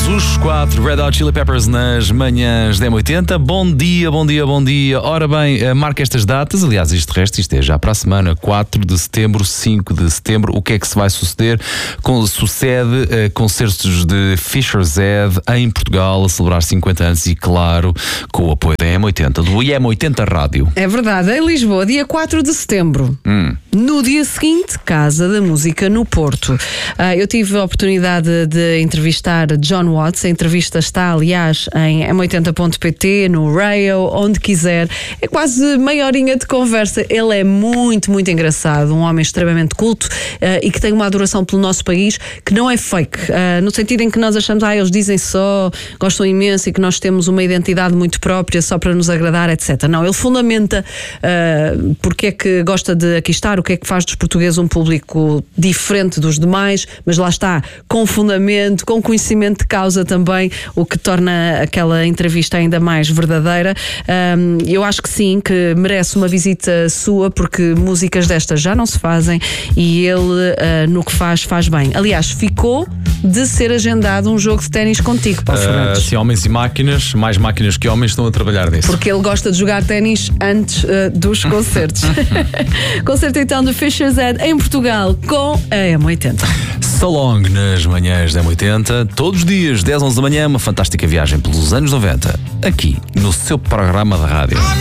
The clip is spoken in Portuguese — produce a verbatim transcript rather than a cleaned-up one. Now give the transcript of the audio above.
Eles, os quatro Red Hot Chili Peppers nas manhãs da M oitenta. Bom dia, bom dia, bom dia. Ora bem, marca estas datas. Aliás, isto resto, isto é já para a semana. quatro de setembro, cinco de setembro. O que é que se vai suceder? Com, sucede uh, concertos de Fischer's Head em Portugal a celebrar cinquenta anos e, claro, com o apoio da M oitenta, do I M oitenta Rádio. É verdade, em Lisboa, dia quatro de setembro. Hum. No dia seguinte, Casa da Música no Porto. Uh, eu tive a oportunidade de entrevistar John Watts. A entrevista está, aliás, em m oitenta ponto pt, no Rail, onde quiser. É quase meia horinha de conversa. Ele é muito, muito engraçado. Um homem extremamente culto uh, e que tem uma adoração pelo nosso país que não é fake. Uh, no sentido em que nós achamos, ah, eles dizem só, gostam imenso e que nós temos uma identidade muito própria só para nos agradar, etcétera. Não, ele fundamenta uh, porque é que gosta de aqui estar, o que é que faz dos portugueses um público diferente dos demais, mas lá está, com fundamento, com conhecimento de causa também, o que torna aquela entrevista ainda mais verdadeira. Um, eu acho que sim, que merece uma visita sua, porque músicas destas já não se fazem e ele, uh, no que faz, faz bem. Aliás, ficou de ser agendado um jogo de ténis contigo, Paulo uh, Fernandes. Sim, homens e máquinas, mais máquinas que homens estão a trabalhar nisso. Porque ele gosta de jogar ténis antes uh, dos concertos. Concerto então de Fischer's Head em Portugal com a M oitenta. So long nas manhãs da M oitenta, todos os dias, dez, onze da manhã, uma fantástica viagem pelos anos noventa, aqui no seu programa de rádio.